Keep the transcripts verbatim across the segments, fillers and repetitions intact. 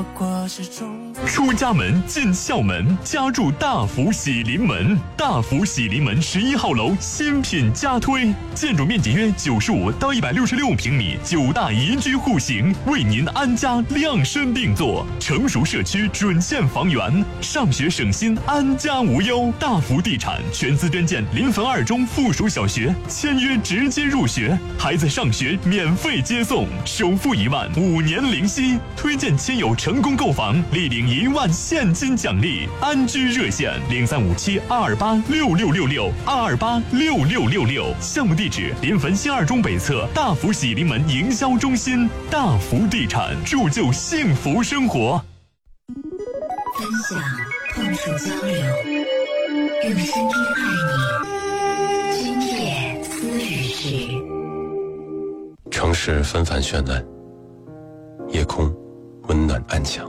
出家门进校门，家住大福喜临门。大福喜临门十一号楼新品加推，建筑面积约九十五到一百六十六平米，九大宜居户型，为您安家量身定做。成熟社区准线房源，上学省心，安家无忧。大福地产全资捐建临汾二中附属小学，签约直接入学，孩子上学免费接送，首付一万，五年零息。推荐亲友成功购房，立领一万现金奖励。安居热线零三五七二二八六六六六二二八六六六六。项目地址临汾新二中北侧大福喜临门营销中心。大福地产，铸就幸福生活。 分享，碰触交流，用声音爱你。今夜思雨时。 城市纷繁绚烂，夜空温暖安详。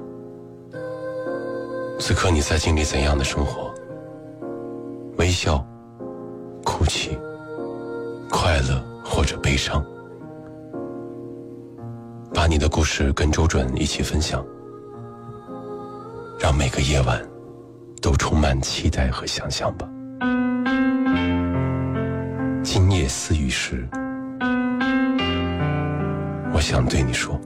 此刻你在经历怎样的生活？微笑、哭泣、快乐或者悲伤，把你的故事跟周准一起分享，让每个夜晚都充满期待和想象吧。今夜思雨时，我想对你说。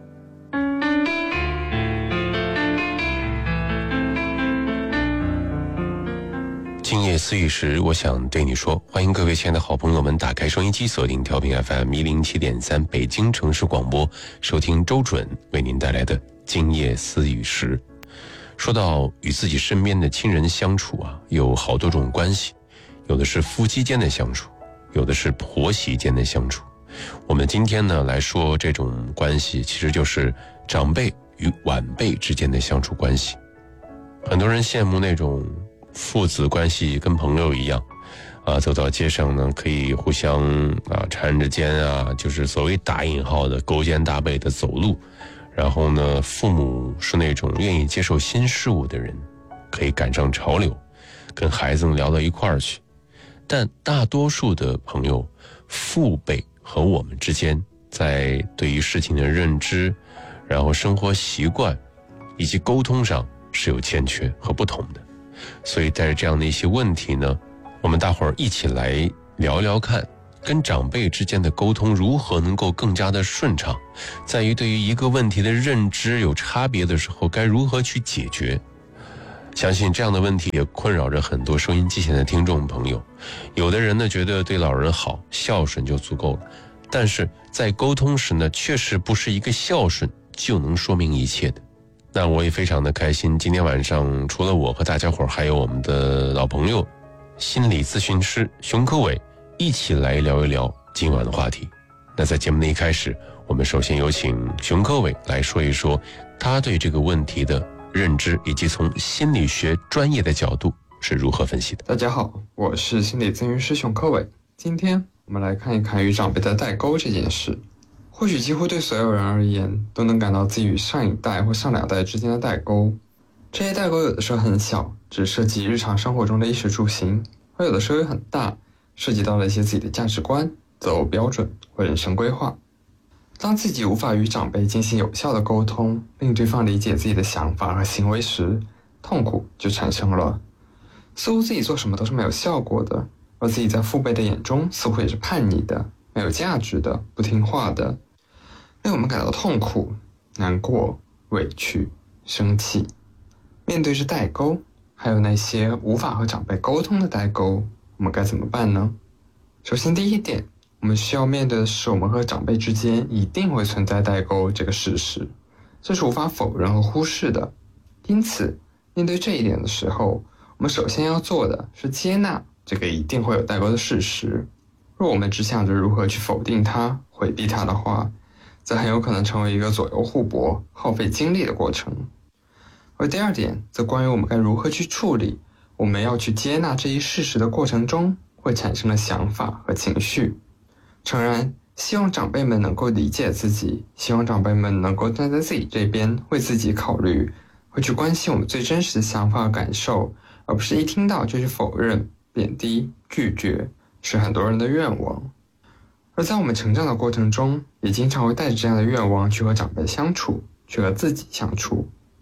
今夜思雨时，我想对你说，欢迎各位亲爱的好朋友们打开收音机，锁定调频 F M 一零七点三北京城市广播，收听周准为您带来的今夜思雨时。说到与自己身边的亲人相处啊，有好多种关系，有的是夫妻间的相处，有的是婆媳间的相处。我们今天呢来说这种关系，其实就是长辈与晚辈之间的相处关系。很多人羡慕那种父子关系跟朋友一样啊，走到街上呢可以互相啊搀着肩啊，就是所谓打引号的勾肩搭背的走路。然后呢，父母是那种愿意接受新事物的人，可以赶上潮流，跟孩子们聊到一块儿去。但大多数的朋友，父辈和我们之间在对于事情的认知，然后生活习惯以及沟通上是有欠缺和不同的。所以带着这样的一些问题呢，我们大伙儿一起来聊聊看，跟长辈之间的沟通如何能够更加的顺畅，在于对于一个问题的认知有差别的时候该如何去解决。相信这样的问题也困扰着很多收音机前的听众朋友。有的人呢觉得对老人好，孝顺就足够了，但是在沟通时呢，确实不是一个孝顺就能说明一切的。那我也非常的开心，今天晚上除了我和大家伙儿，还有我们的老朋友心理咨询师熊科伟一起来聊一聊今晚的话题。那在节目的一开始，我们首先有请熊科伟来说一说他对这个问题的认知，以及从心理学专业的角度是如何分析的。 大家好，我是心理咨询师熊科伟。今天我们来看一看与长辈的代沟这件事。或许几乎对所有人而言，都能感到自己与上一代或上两代之间的代沟。这些代沟有的时候很小，只涉及日常生活中的衣食住行，而有的时候又很大，涉及到了一些自己的价值观、择偶标准或人生规划。当自己无法与长辈进行有效的沟通，令对方理解自己的想法和行为时，痛苦就产生了。似乎自己做什么都是没有效果的，而自己在父辈的眼中似乎也是叛逆的、没有价值的、不听话的，令我们感到痛苦、难过、委屈、生气。面对着代沟，还有那些无法和长辈沟通的代沟，我们该怎么办呢？首先第一点，我们需要面对的是我们和长辈之间一定会存在代沟这个事实，这是无法否认和忽视的。因此面对这一点的时候，我们首先要做的是接纳这个一定会有代沟的事实。若我们只想着如何去否定它、回避它的话，则很有可能成为一个左右互搏、耗费精力的过程。而第二点则关于我们该如何去处理我们要去接纳这一事实的过程中会产生的想法和情绪。诚然，希望长辈们能够理解自己，希望长辈们能够站在自己这边，为自己考虑，会去关心我们最真实的想法和感受，而不是一听到就去否认、贬低、拒绝，是很多人的愿望。而在我们成长的过程中，也经常会带着这样的愿望去和长辈相处，去和自己相处。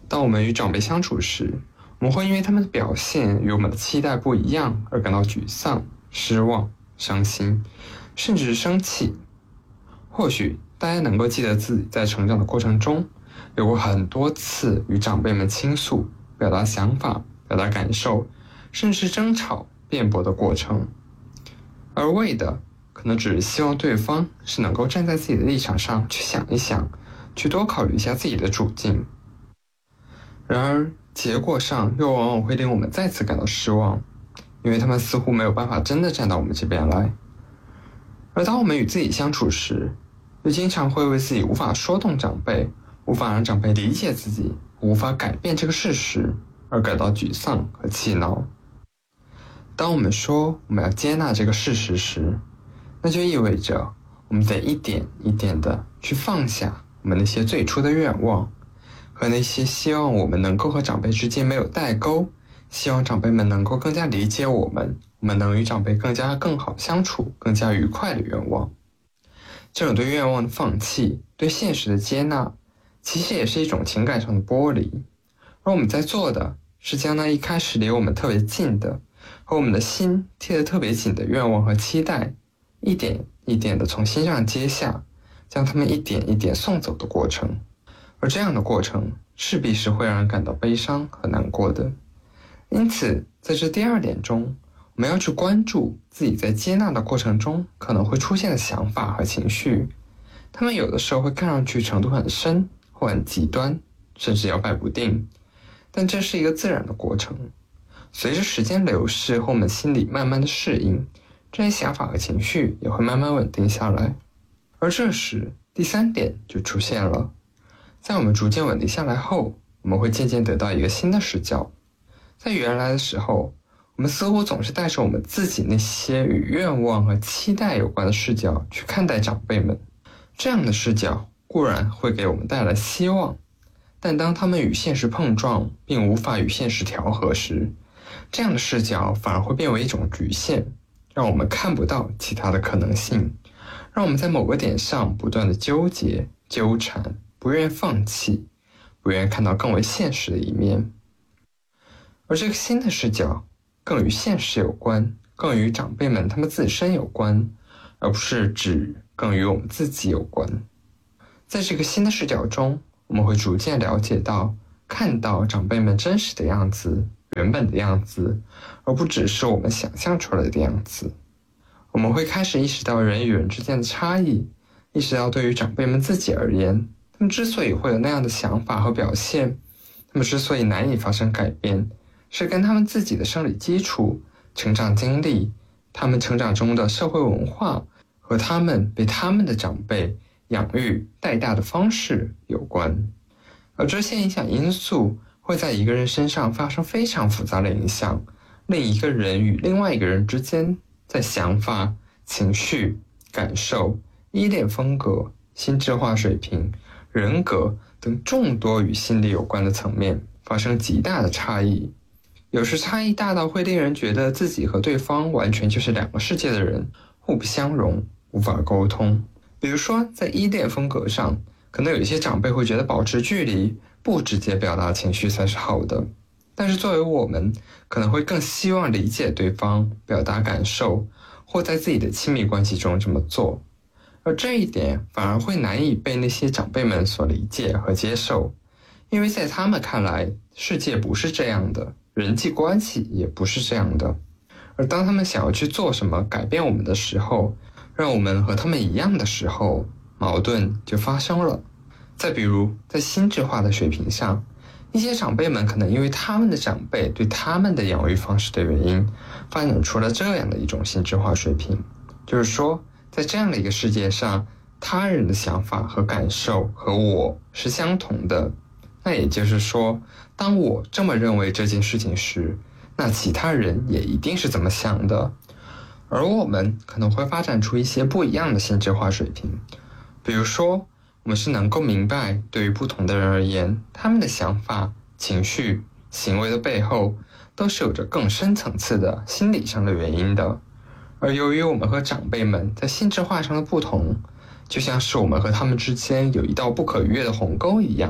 当我们与长辈相处时，我们会因为他们的表现与我们的期待不一样而感到沮丧、失望、伤心，甚至是生气。或许大家能够记得自己在成长的过程中，有过很多次与长辈们倾诉、表达想法、表达感受，甚至是争吵、辩驳的过程，而为的可能只是希望对方是能够站在自己的立场上去想一想，去多考虑一下自己的处境。然而结果上又往往会令我们再次感到失望，因为他们似乎没有办法真的站到我们这边来。而当我们与自己相处时，又经常会为自己无法说动长辈，无法让长辈理解自己，无法改变这个事实而感到沮丧和气恼。当我们说我们要接纳这个事实时，那就意味着我们得一点一点的去放下我们那些最初的愿望，和那些希望我们能够和长辈之间没有代沟，希望长辈们能够更加理解我们，我们能与长辈更加更好相处，更加愉快的愿望。这种对愿望的放弃，对现实的接纳，其实也是一种情感上的剥离。而我们在做的是将那一开始离我们特别近的，和我们的心贴得特别紧的愿望和期待，一点一点地从心上接下，将它们一点一点送走的过程。而这样的过程势必是会让人感到悲伤和难过的。因此在这第二点中，我们要去关注自己在接纳的过程中可能会出现的想法和情绪，他们有的时候会看上去程度很深或很极端，甚至摇摆不定，但这是一个自然的过程。随着时间流逝和我们心里慢慢的适应，这些想法和情绪也会慢慢稳定下来。而这时第三点就出现了，在我们逐渐稳定下来后，我们会渐渐得到一个新的视角。在原来的时候，我们似乎总是带着我们自己那些与愿望和期待有关的视角去看待长辈们。这样的视角固然会给我们带来希望，但当他们与现实碰撞并无法与现实调和时，这样的视角反而会变为一种局限，让我们看不到其他的可能性，让我们在某个点上不断的纠结、纠缠，不愿放弃，不愿看到更为现实的一面。而这个新的视角更与现实有关，更与长辈们他们自身有关，而不是只更与我们自己有关。在这个新的视角中，我们会逐渐了解到、看到长辈们真实的样子、原本的样子，而不只是我们想象出来的样子。我们会开始意识到人与人之间的差异，意识到对于长辈们自己而言，他们之所以会有那样的想法和表现，他们之所以难以发生改变，是跟他们自己的生理基础、成长经历、他们成长中的社会文化和他们被他们的长辈养育带大的方式有关。而这些影响因素会在一个人身上发生非常复杂的影响，令一个人与另外一个人之间在想法、情绪、感受、依恋风格、心智化水平、人格等众多与心理有关的层面发生极大的差异。有时差异大到会令人觉得自己和对方完全就是两个世界的人，互不相容，无法沟通。比如说在依恋风格上，可能有一些长辈会觉得保持距离，不直接表达情绪才是好的，但是作为我们，可能会更希望理解对方，表达感受，或在自己的亲密关系中这么做。而这一点反而会难以被那些长辈们所理解和接受，因为在他们看来，世界不是这样的，人际关系也不是这样的。而当他们想要去做什么改变我们的时候，让我们和他们一样的时候，矛盾就发生了。再比如在心智化的水平上，一些长辈们可能因为他们的长辈对他们的养育方式的原因，发展出了这样的一种心智化水平，就是说在这样的一个世界上，他人的想法和感受和我是相同的，那也就是说，当我这么认为这件事情时，那其他人也一定是这么想的。而我们可能会发展出一些不一样的心智化水平，比如说我们是能够明白对于不同的人而言，他们的想法、情绪、行为的背后都是有着更深层次的心理上的原因的。而由于我们和长辈们在心智化上的不同，就像是我们和他们之间有一道不可逾越的鸿沟一样，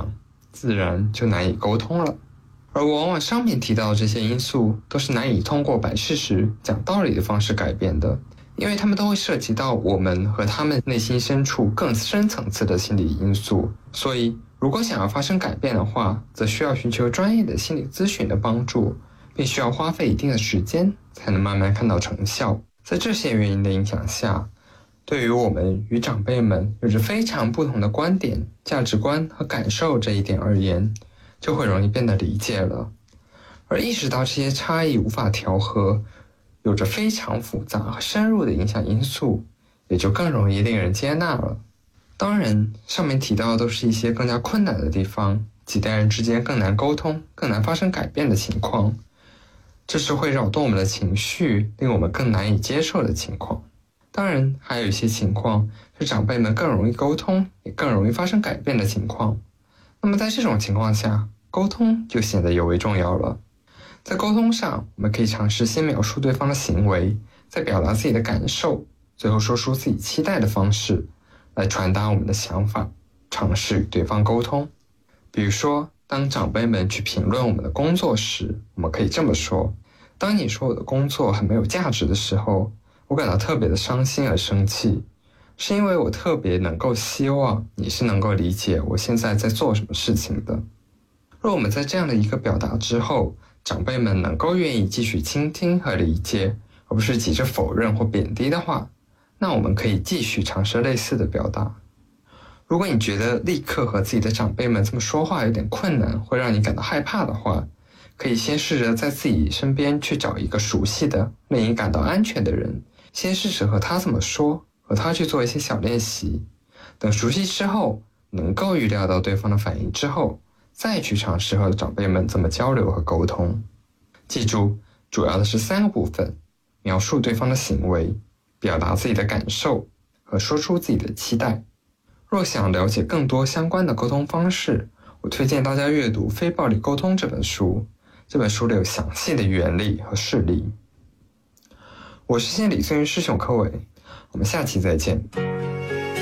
自然就难以沟通了。而往往上面提到的这些因素都是难以通过摆事实、讲道理的方式改变的，因为他们都会涉及到我们和他们内心深处更深层次的心理因素，所以如果想要发生改变的话，则需要寻求专业的心理咨询的帮助，并需要花费一定的时间才能慢慢看到成效。在这些原因的影响下，对于我们与长辈们有着非常不同的观点、价值观和感受这一点而言，就会容易变得理解了。而意识到这些差异无法调和，有着非常复杂和深入的影响因素，也就更容易令人接纳了。当然，上面提到的都是一些更加困难的地方，几代人之间更难沟通、更难发生改变的情况，这是会扰动我们的情绪，令我们更难以接受的情况。当然，还有一些情况是长辈们更容易沟通，也更容易发生改变的情况。那么在这种情况下，沟通就显得尤为重要了。在沟通上，我们可以尝试先描述对方的行为，再表达自己的感受，最后说出自己期待的方式，来传达我们的想法，尝试与对方沟通。比如说，当长辈们去评论我们的工作时，我们可以这么说：当你说我的工作很没有价值的时候，我感到特别的伤心而生气，是因为我特别能够希望你是能够理解我现在在做什么事情的。若我们在这样的一个表达之后，长辈们能够愿意继续倾听和理解，而不是急着否认或贬低的话，那我们可以继续尝试类似的表达。如果你觉得立刻和自己的长辈们这么说话有点困难，会让你感到害怕的话，可以先试着在自己身边去找一个熟悉的、令你感到安全的人，先试着和他这么说，和他去做一些小练习。等熟悉之后，能够预料到对方的反应之后，再去尝试和长辈们这么交流和沟通。记住，主要的是三个部分：描述对方的行为，表达自己的感受，和说出自己的期待。若想了解更多相关的沟通方式，我推荐大家阅读《非暴力沟通》这本书。这本书里有详细的原理和事例。我是心理咨询师熊科伟，我们下期再见。